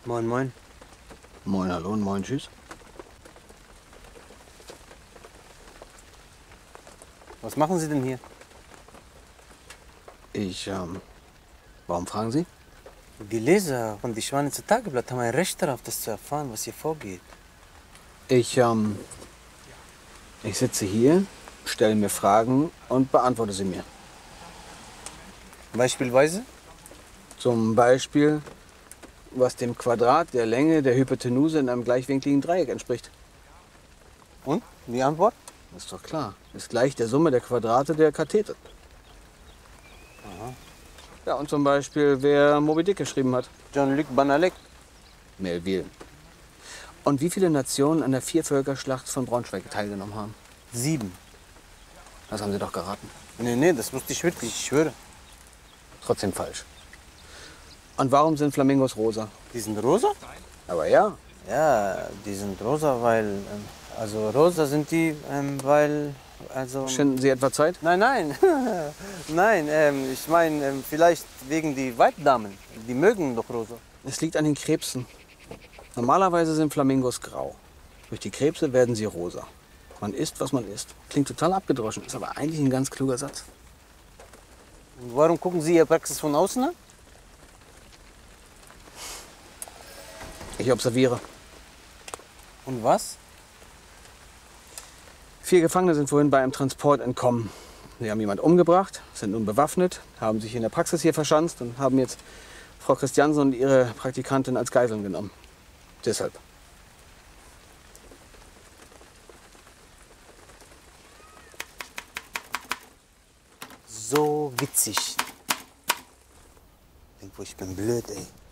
Moin, moin. Moin, hallo und moin, tschüss. Was machen Sie denn hier? Warum fragen Sie? Die Leser von Die Schwanitzer Tageblatt haben ein Recht darauf, das zu erfahren, was hier vorgeht. Ich sitze hier, stelle mir Fragen und beantworte sie mir. Beispielsweise? Zum Beispiel, was dem Quadrat der Länge der Hypotenuse in einem gleichwinkligen Dreieck entspricht. Und? Die Antwort? Ist doch klar. Ist gleich der Summe der Quadrate der Kathete. Aha. Ja, und zum Beispiel, wer Moby Dick geschrieben hat. Jean-Luc Banalek. Melville. Und wie viele Nationen an der Viervölkerschlacht von Braunschweig teilgenommen haben? 7. Das haben Sie doch geraten. Nee, das wusste ich wirklich, ich schwöre. Trotzdem falsch. Und warum sind Flamingos rosa? Die sind rosa? Aber ja. Ja, die sind rosa, weil... Also rosa sind die, weil... Also... Schinden Sie etwa Zeit? Nein, nein. Nein, ich meine, vielleicht wegen die Weibdamen. Die mögen doch rosa. Es liegt an den Krebsen. Normalerweise sind Flamingos grau. Durch die Krebse werden sie rosa. Man isst, was man isst. Klingt total abgedroschen, ist aber eigentlich ein ganz kluger Satz. Und warum gucken Sie Ihre Praxis von außen an? Ich observiere. Und was? 4 Gefangene sind vorhin bei einem Transport entkommen. Sie haben jemand umgebracht, sind nun bewaffnet, haben sich in der Praxis hier verschanzt und haben jetzt Frau Christiansen und ihre Praktikantin als Geiseln genommen. Deshalb. So witzig. Irgendwo, ich bin blöd, ey.